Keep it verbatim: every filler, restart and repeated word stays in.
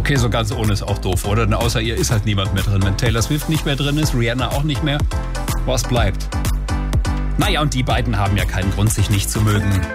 Okay, so ganz ohne ist auch doof, oder? Denn außer ihr ist halt niemand mehr drin. Wenn Taylor Swift nicht mehr drin ist, Rihanna auch nicht mehr, was bleibt? Naja, und die beiden haben ja keinen Grund, sich nicht zu mögen.